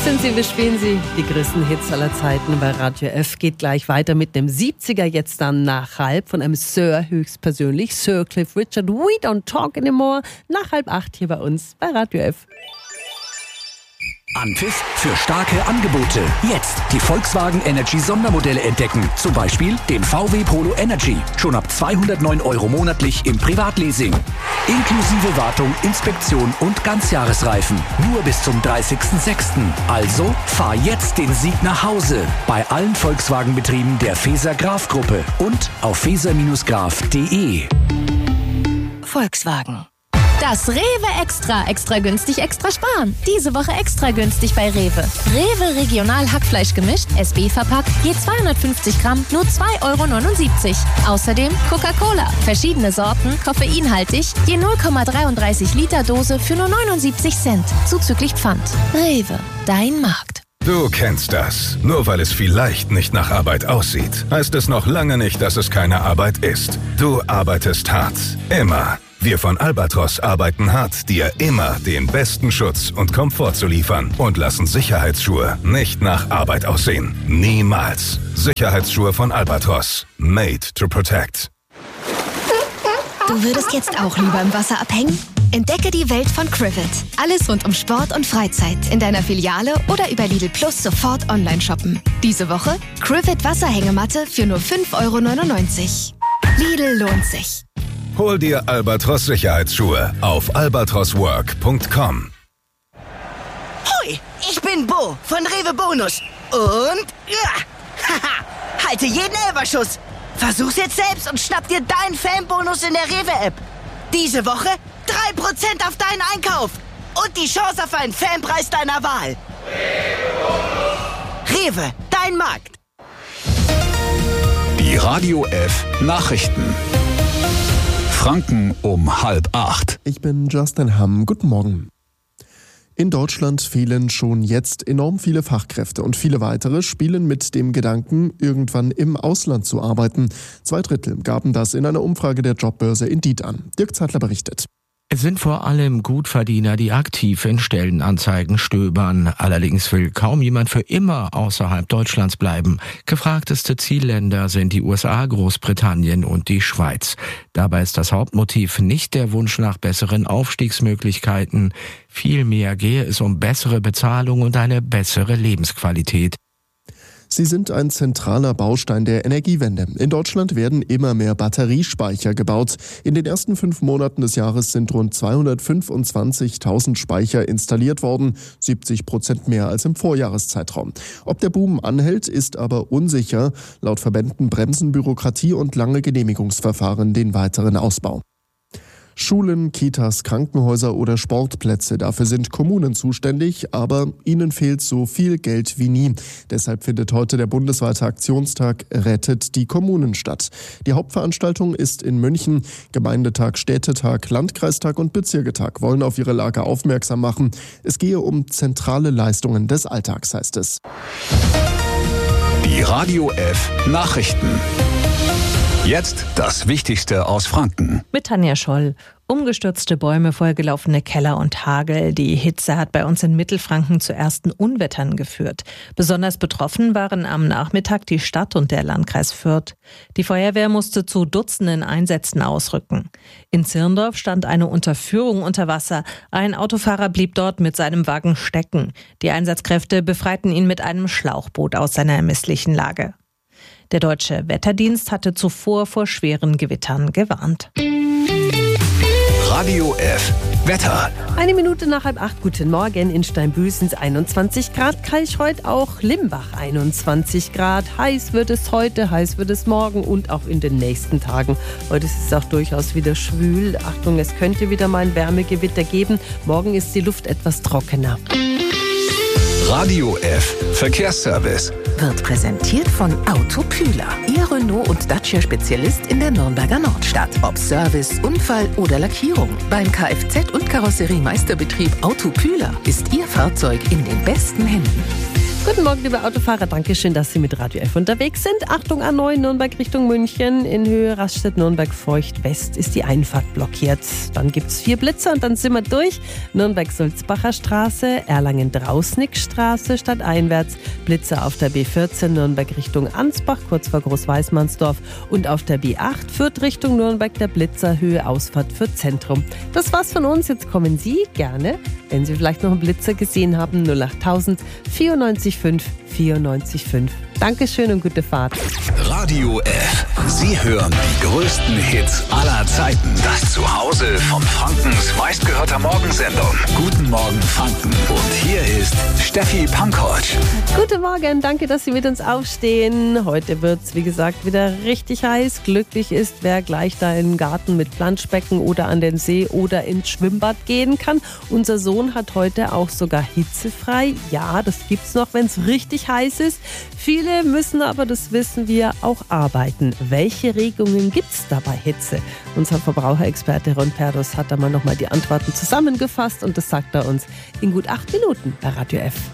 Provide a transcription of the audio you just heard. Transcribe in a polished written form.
sind sie, wir spielen sie. Die größten Hits aller Zeiten bei Radio F. Geht gleich weiter mit einem 70er, jetzt dann nach halb von einem Sir höchstpersönlich, Sir Cliff Richard. We don't talk anymore. Nach 7:30 hier bei uns bei Radio F. Anpfiff für starke Angebote. Jetzt die Volkswagen Energy Sondermodelle entdecken. Zum Beispiel den VW Polo Energy. Schon ab 209 € monatlich im Privatleasing. Inklusive Wartung, Inspektion und Ganzjahresreifen. Nur bis zum 30.06. Also fahr jetzt den Sieg nach Hause. Bei allen Volkswagen-Betrieben der Feser-Graf-Gruppe und auf feser-graf.de. Volkswagen. Das Rewe Extra. Extra günstig, extra sparen. Diese Woche extra günstig bei Rewe. Rewe Regional Hackfleisch gemischt, SB verpackt, je 250 Gramm, nur 2,79 €. Außerdem Coca-Cola. Verschiedene Sorten, koffeinhaltig, je 0,33 Liter Dose für nur 79 Cent. Zuzüglich Pfand. Rewe, dein Markt. Du kennst das. Nur weil es vielleicht nicht nach Arbeit aussieht, heißt es noch lange nicht, dass es keine Arbeit ist. Du arbeitest hart. Immer. Wir von Albatros arbeiten hart, dir immer den besten Schutz und Komfort zu liefern und lassen Sicherheitsschuhe nicht nach Arbeit aussehen. Niemals. Sicherheitsschuhe von Albatros. Made to protect. Du würdest jetzt auch lieber im Wasser abhängen? Entdecke die Welt von Crivet. Alles rund um Sport und Freizeit in deiner Filiale oder über Lidl Plus sofort online shoppen. Diese Woche Crivet Wasserhängematte für nur 5,99 €. Lidl lohnt sich. Hol dir Albatros Sicherheitsschuhe auf albatroswork.com. Hoi, ich bin Bo von Rewe Bonus. Und haha, halte jeden Elferschuss. Versuch's jetzt selbst und schnapp dir deinen Fanbonus in der Rewe-App. Diese Woche 3% auf deinen Einkauf und die Chance auf einen Fanpreis deiner Wahl. Rewe, dein Markt. Die Radio F Nachrichten. Franken um 7:30. Ich bin Justin Hamm. Guten Morgen. In Deutschland fehlen schon jetzt enorm viele Fachkräfte und viele weitere spielen mit dem Gedanken, irgendwann im Ausland zu arbeiten. 2/3 gaben das in einer Umfrage der Jobbörse Indeed an. Dirk Zeitler berichtet. Es sind vor allem Gutverdiener, die aktiv in Stellenanzeigen stöbern. Allerdings will kaum jemand für immer außerhalb Deutschlands bleiben. Gefragteste Zielländer sind die USA, Großbritannien und die Schweiz. Dabei ist das Hauptmotiv nicht der Wunsch nach besseren Aufstiegsmöglichkeiten. Vielmehr gehe es um bessere Bezahlung und eine bessere Lebensqualität. Sie sind ein zentraler Baustein der Energiewende. In Deutschland werden immer mehr Batteriespeicher gebaut. In den ersten 5 Monaten des Jahres sind rund 225.000 Speicher installiert worden, 70% mehr als im Vorjahreszeitraum. Ob der Boom anhält, ist aber unsicher. Laut Verbänden bremsen Bürokratie und lange Genehmigungsverfahren den weiteren Ausbau. Schulen, Kitas, Krankenhäuser oder Sportplätze, dafür sind Kommunen zuständig, aber ihnen fehlt so viel Geld wie nie. Deshalb findet heute der bundesweite Aktionstag Rettet die Kommunen statt. Die Hauptveranstaltung ist in München. Gemeindetag, Städtetag, Landkreistag und Bezirketag wollen auf ihre Lage aufmerksam machen. Es gehe um zentrale Leistungen des Alltags, heißt es. Die Radio F Nachrichten. Jetzt das Wichtigste aus Franken. Mit Tanja Scholl. Umgestürzte Bäume, vollgelaufene Keller und Hagel. Die Hitze hat bei uns in Mittelfranken zu ersten Unwettern geführt. Besonders betroffen waren am Nachmittag die Stadt und der Landkreis Fürth. Die Feuerwehr musste zu Dutzenden Einsätzen ausrücken. In Zirndorf stand eine Unterführung unter Wasser. Ein Autofahrer blieb dort mit seinem Wagen stecken. Die Einsatzkräfte befreiten ihn mit einem Schlauchboot aus seiner misslichen Lage. Der Deutsche Wetterdienst hatte zuvor vor schweren Gewittern gewarnt. Radio F Wetter. 1 Minute nach 7:30. Guten Morgen. In Steinbühl sind es 21 Grad, Kalchreuth auch, Limbach 21 Grad. Heiß wird es heute, heiß wird es morgen und auch in den nächsten Tagen. Heute ist es auch durchaus wieder schwül. Achtung, es könnte wieder mal ein Wärmegewitter geben. Morgen ist die Luft etwas trockener. Radio F Verkehrsservice. Wird präsentiert von Autopühler. Ihr Renault- und Dacia-Spezialist in der Nürnberger Nordstadt. Ob Service, Unfall oder Lackierung. Beim Kfz- und Karosseriemeisterbetrieb Autopühler ist Ihr Fahrzeug in den besten Händen. Guten Morgen, liebe Autofahrer. Dankeschön, dass Sie mit Radio F unterwegs sind. Achtung, A9 Nürnberg Richtung München. In Höhe Raststädt-Nürnberg-Feucht-West ist die Einfahrt blockiert. Dann gibt es 4 Blitzer und dann sind wir durch. Nürnberg-Sulzbacher Straße, Erlangen-Drausnick-Straße, stadteinwärts. Blitzer auf der B14 Nürnberg Richtung Ansbach, kurz vor Großweißmannsdorf. Und auf der B8 Fürth Richtung Nürnberg der Blitzer, Höhe Ausfahrt für Zentrum. Das war's von uns. Jetzt kommen Sie gerne, wenn Sie vielleicht noch einen Blitzer gesehen haben, 08000 94 5 94,5. Dankeschön und gute Fahrt. Radio F. Sie hören die größten Hits aller Zeiten. Das Zuhause von Frankens meistgehörter Morgensendung. Guten Morgen Franken. Und hier ist Steffi Pankovic. Guten Morgen, danke, dass Sie mit uns aufstehen. Heute wird es, wie gesagt, wieder richtig heiß. Glücklich ist, wer gleich da in den Garten mit Planschbecken oder an den See oder ins Schwimmbad gehen kann. Unser Sohn hat heute auch sogar hitzefrei. Ja, das gibt's noch, wenn es richtig heiß ist. Viele müssen aber, das wissen wir, auch arbeiten. Welche Regungen gibt es da bei Hitze? Unser Verbraucherexperte Ron Perdus hat da mal nochmal die Antworten zusammengefasst und das sagt er uns in gut 8 Minuten bei Radio F.